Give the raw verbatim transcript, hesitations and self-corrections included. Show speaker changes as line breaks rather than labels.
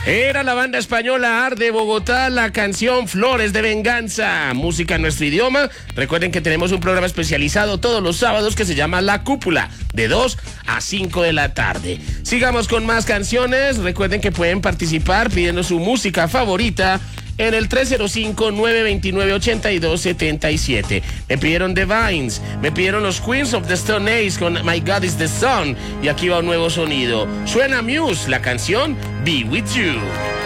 Era la banda española Ar de Bogotá, la canción Flores de Venganza, música en nuestro idioma. Recuerden que tenemos un programa especializado todos los sábados que se llama La Cúpula, de dos a cinco de la tarde. Sigamos con más canciones. Recuerden que pueden participar pidiendo su música favorita en el tres cero cinco, nueve dos nueve, ocho dos siete siete. Me pidieron The Vines, me pidieron los Queens of the Stone Age con My God is the Sun, y aquí va un nuevo sonido. Suena Muse, la canción Be With You.